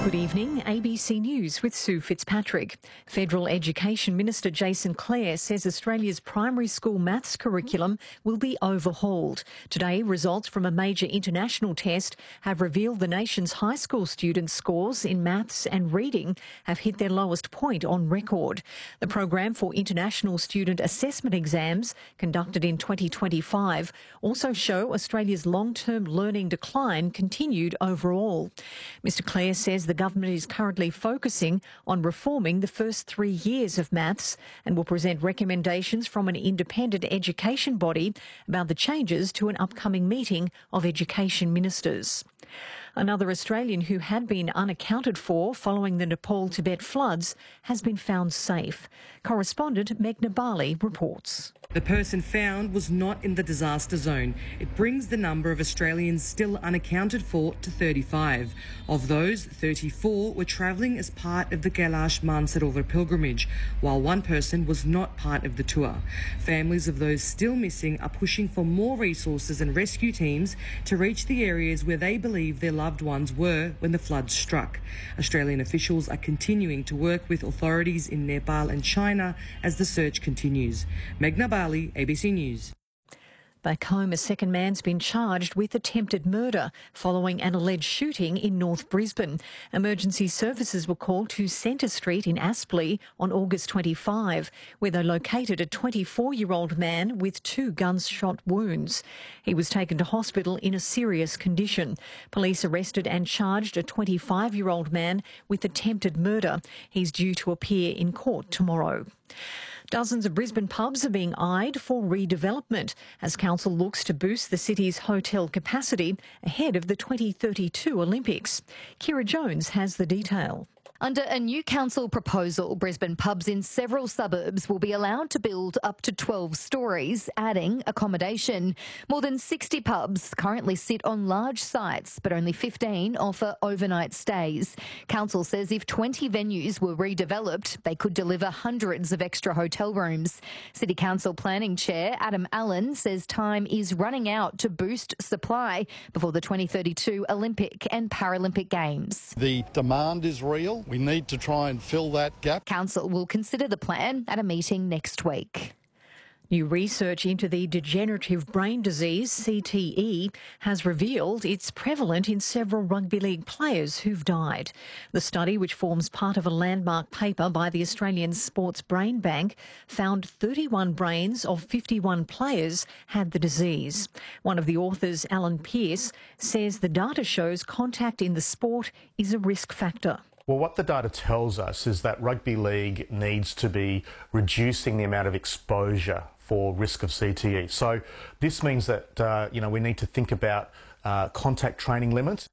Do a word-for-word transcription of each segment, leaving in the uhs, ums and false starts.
Good evening, A B C News with Sue Fitzpatrick. Federal Education Minister Jason Clare says Australia's primary school maths curriculum will be overhauled. Today, results from a major international test have revealed the nation's high school students' scores in maths and reading have hit their lowest point on record. The program for international student assessment exams, conducted in twenty twenty-five, also show Australia's long-term learning decline continued overall. Mister Clare says the government is currently focusing on reforming the first three years of maths and will present recommendations from an independent education body about the changes to an upcoming meeting of education ministers. Another Australian who had been unaccounted for following the Nepal-Tibet floods has been found safe. Correspondent Meghna Bali reports. The person found was not in the disaster zone. It brings the number of Australians still unaccounted for to thirty-five. Of those, thirty-four were travelling as part of the Kailash Mansarovar pilgrimage, while one person was not part of the tour. Families of those still missing are pushing for more resources and rescue teams to reach the areas where they believe their loved ones were when the floods struck. Australian officials are continuing to work with authorities in Nepal and China as the search continues. Meghna Bali, A B C News. Back home, a second man's been charged with attempted murder following an alleged shooting in North Brisbane. Emergency services were called to Centre Street in Aspley on August twenty-fifth, where they located a twenty-four-year-old man with two gunshot wounds. He was taken to hospital in a serious condition. Police arrested and charged a twenty-five-year-old man with attempted murder. He's due to appear in court tomorrow. Dozens of Brisbane pubs are being eyed for redevelopment as council looks to boost the city's hotel capacity ahead of the twenty thirty-two Olympics. Kira Jones has the detail. Under a new council proposal, Brisbane pubs in several suburbs will be allowed to build up to twelve storeys, adding accommodation. More than sixty pubs currently sit on large sites, but only fifteen offer overnight stays. Council says if twenty venues were redeveloped, they could deliver hundreds of extra hotel rooms. City Council Planning Chair Adam Allen says time is running out to boost supply before the twenty thirty-two Olympic and Paralympic Games. The demand is real. We need to try and fill that gap. Council will consider the plan at a meeting next week. New research into the degenerative brain disease, C T E, has revealed it's prevalent in several rugby league players who've died. The study, which forms part of a landmark paper by the Australian Sports Brain Bank, found thirty-one brains of fifty-one players had the disease. One of the authors, Alan Pearce, says the data shows contact in the sport is a risk factor. Well, what the data tells us is that rugby league needs to be reducing the amount of exposure for risk of C T E. So this means that, uh, you know, we need to think about uh, contact training limits.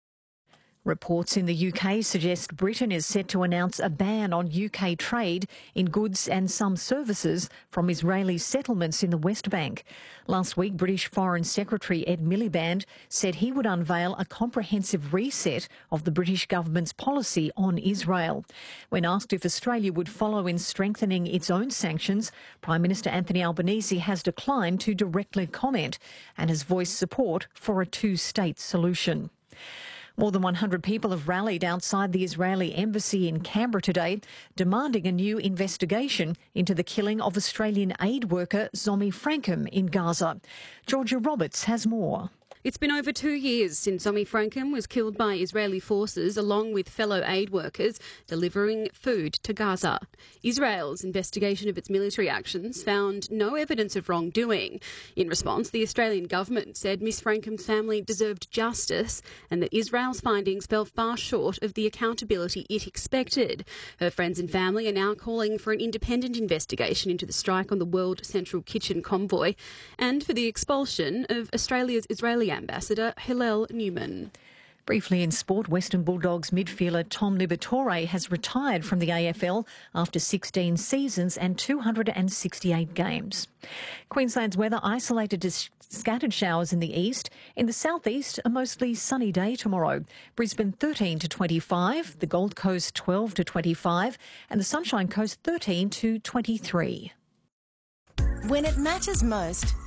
Reports in the U K suggest Britain is set to announce a ban on U K trade in goods and some services from Israeli settlements in the West Bank. Last week, British Foreign Secretary Ed Miliband said he would unveil a comprehensive reset of the British government's policy on Israel. When asked if Australia would follow in strengthening its own sanctions, Prime Minister Anthony Albanese has declined to directly comment and has voiced support for a two-state solution. More than one hundred people have rallied outside the Israeli embassy in Canberra today, demanding a new investigation into the killing of Australian aid worker Zomi Frankham in Gaza. Georgia Roberts has more. It's been over two years since Zomi Frankham was killed by Israeli forces along with fellow aid workers delivering food to Gaza. Israel's investigation of its military actions found no evidence of wrongdoing. In response, the Australian government said Miss Frankham's family deserved justice and that Israel's findings fell far short of the accountability it expected. Her friends and family are now calling for an independent investigation into the strike on the World Central Kitchen convoy and for the expulsion of Australia's Israeli Ambassador Hillel Newman. Briefly in sport, Western Bulldogs midfielder Tom Liberatore has retired from the A F L after sixteen seasons and two hundred sixty-eight games. Queensland's weather isolated to scattered showers in the east. In the southeast, a mostly sunny day tomorrow. Brisbane thirteen to twenty-five, the Gold Coast twelve to twenty-five and the Sunshine Coast thirteen to twenty-three. When it matters most,